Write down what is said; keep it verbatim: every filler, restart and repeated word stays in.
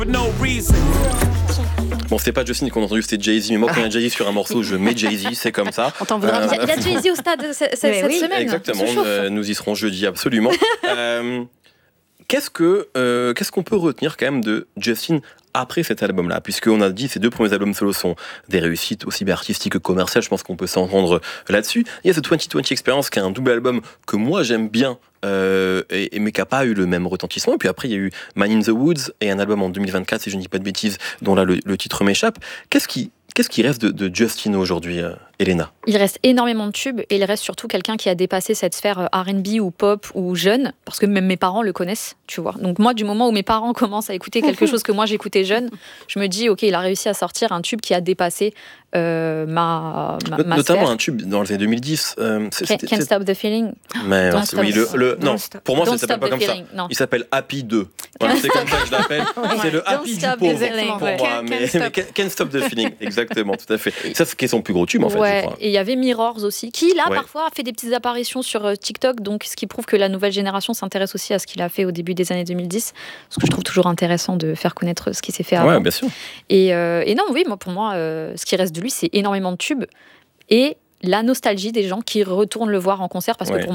Bon, c'était pas Justin qu'on a entendu, c'était Jay-Z, mais moi quand il y a Jay-Z sur un morceau, je mets Jay-Z, c'est comme ça. On t'en voudra. Euh, Il y a, il y a Jay-Z au stade cette, cette oui, semaine. Exactement, euh, nous y serons jeudi, absolument. euh, qu'est-ce, que, euh, qu'est-ce qu'on peut retenir quand même de Justin après cet album-là, puisqu'on a dit que ces deux premiers albums solo sont des réussites aussi bien artistiques que commerciales, je pense qu'on peut s'entendre là-dessus. Il y a ce vingt vingt Experience qui est un double album que moi j'aime bien, euh, et, mais qui n'a pas eu le même retentissement. Et puis après il y a eu Man in the Woods et un album en deux mille vingt-quatre, si je ne dis pas de bêtises, dont là le, le titre m'échappe. Qu'est-ce qui, qu'est-ce qui reste de, de Justin aujourd'hui, euh, Elena ? Il reste énormément de tubes et il reste surtout quelqu'un qui a dépassé cette sphère R and B ou pop ou jeune, parce que même mes parents le connaissent, tu vois. Donc moi, du moment où mes parents commencent à écouter quelque chose que moi j'écoutais jeune, je me dis, ok, il a réussi à sortir un tube qui a dépassé euh, ma, ma, ma Notamment sphère. un tube dans les années deux mille dix. Euh, Can't, can't Stop the Feeling. Mais Don't ouais, stop oui, le, le, non, stop. pour moi, ça Don't ne s'appelle stop pas the comme feeling, ça. non. Il s'appelle Happy deux. Voilà, c'est comme ça que je l'appelle. C'est le Don't Happy du stop the pauvre feeling, pour ouais. moi. Can't- Mais, can't mais stop. Can't Stop the Feeling, exactement, tout à fait. Ça, c'est son plus gros tube, en fait, Ouais, je crois. et il y avait Mirrors aussi, qui là Ouais. parfois a fait des petites apparitions sur euh, TikTok, donc ce qui prouve que la nouvelle génération s'intéresse aussi à ce qu'il a fait au début des années deux mille dix, ce que je trouve toujours intéressant de faire connaître ce qui s'est fait avant. Ouais, bien sûr. Et, euh, et non, oui, moi, pour moi, euh, ce qui reste de lui, c'est énormément de tubes et la nostalgie des gens qui retournent le voir en concert, parce Ouais. que pour